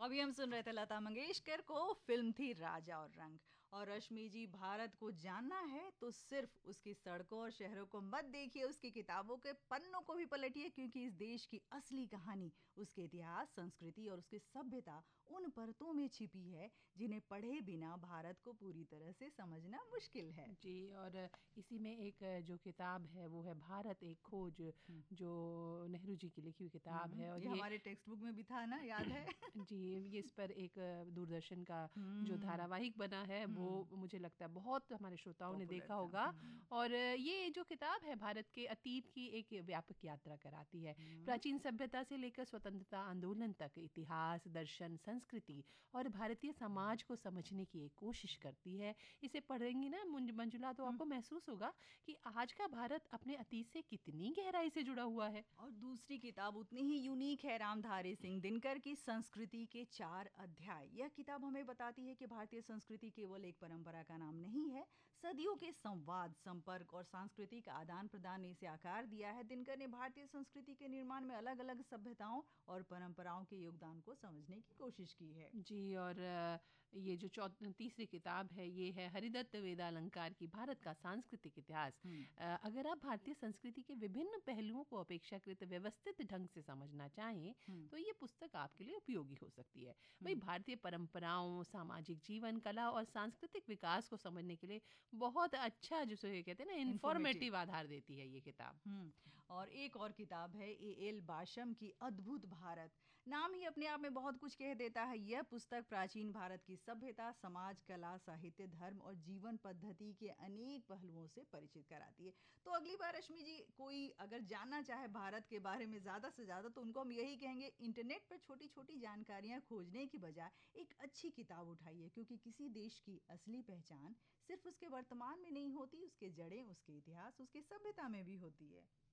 अभी हम सुन रहे थे लता मंगेशकर को, फिल्म थी राजा और रंग। और रश्मि जी, भारत को जानना है तो सिर्फ उसकी सड़कों और शहरों को मत देखिए, उसकी किताबों के पन्नों को भी पलटिए, क्योंकि इस देश की असली कहानी उसके इतिहास, संस्कृति और उसकी सभ्यता उन परतों में छिपी है जिन्हें पढ़े बिना भारत को पूरी तरह से समझना मुश्किल है। जी, और इसी में एक जो किताब है वो है भारत एक खोज, हम्म। जो नेहरू जी की लिखी हुई किताब है। और ये ये हमारे टेक्स्ट बुक में भी था ना, याद है? जी, ये इस पर एक दूरदर्शन का जो हम्म। धारावाहिक बना है वो हम्म। मुझे लगता है बहुत हमारे श्रोताओं ने पॉपुलर देखा था। होगा। और ये जो किताब है भारत के अतीत की एक व्यापक यात्रा कराती है। हम्म। प्राचीन सभ्यता से लेकर स्वतंत्रता आंदोलन तक इतिहास, दर्शन, संस्कृति और भारतीय समाज को समझने की एक कोशिश करती है। इसे पढ़ेंगी ना मंजुला, तो हम्म। आपको महसूस होगा कि आज का भारत अपने अतीत से कितनी गहराई से जुड़ा हुआ है। और दूसरी किताब उतनी ही यूनिक है, रामधारी सिंह दिनकर की संस्कृति के 4 अध्याय। यह किताब हमें बताती है कि भारतीय संस्कृति केवल एक परंपरा का नाम नहीं है। सदियों के संवाद, संपर्क और सांस्कृतिक आदान प्रदान ने इसे आकार दिया है। दिनकर ने भारतीय संस्कृति के निर्माण में अलग अलग सभ्यताओं और परंपराओं के योगदान को समझने की कोशिश की है। जी, और ये जो तीसरी किताब है ये है हरिदत्त वेदालंकार की भारत का सांस्कृतिक इतिहास। हम्म। अगर आप भारतीय संस्कृति के विभिन्न पहलुओं को अपेक्षाकृत व्यवस्थित ढंग से समझना चाहें हम्म। तो ये पुस्तक आपके लिए उपयोगी हो सकती है। वही हम्म। भारतीय परंपराओं, सामाजिक जीवन, कला और सांस्कृतिक विकास को समझने के लिए बहुत अच्छा, जिसे कहते हैं ना, इंफॉर्मेटिव। इंफॉर्मेटिव आधार देती है ये किताब। और एक और किताब है एल बाशम की अद्भुत भारत। नाम ही अपने आप में बहुत कुछ कह देता है। यह पुस्तक प्राचीन भारत की सभ्यता, समाज, कला, साहित्य, धर्म और जीवन पद्धति के अनेक पहलुओं से परिचित कराती है। तो अगली बार रश्मि जी, कोई अगर जानना चाहे भारत के बारे में ज़्यादा से ज़्यादा, तो उनको हम यही कहेंगे, इंटरनेट पर छोटी छोटी जानकारियाँ खोजने की बजाय एक अच्छी किताब उठाइए, क्योंकि किसी देश की असली पहचान सिर्फ उसके वर्तमान में नहीं होती, उसके जड़ें, उसके इतिहास, उसकी सभ्यता में भी होती है।